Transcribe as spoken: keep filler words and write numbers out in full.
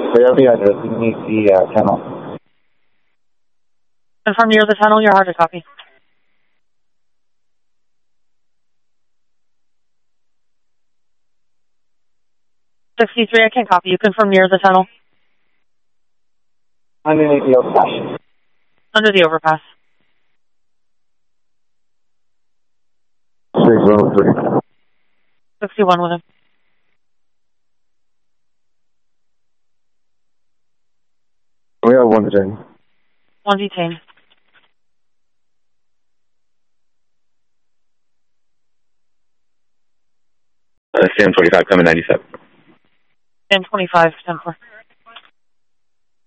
Whatever the address, you need the uh, tunnel. Confirm near the tunnel, you're hard to copy. sixty-three, I can't copy you. Confirm near the tunnel. Underneath the overpass. Under the overpass. six one three. sixty-one with him. We have one detained. One detained. Uh, Sam twenty-five coming ninety-seven. Sam twenty-five, ten four.